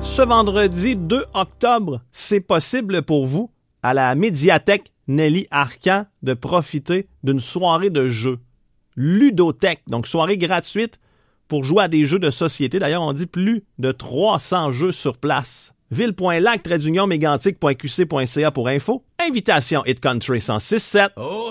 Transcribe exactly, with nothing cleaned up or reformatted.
Ce vendredi deux octobre, c'est possible pour vous, à la médiathèque Nelly Arcan, de profiter d'une soirée de jeux. Ludothèque, donc soirée gratuite pour jouer à des jeux de société. D'ailleurs, on dit plus de trois cents jeux sur place. ville.lac, trait d'union, mégantic point q c point c a pour info. Invitation Hit Country cent six sept. Oh.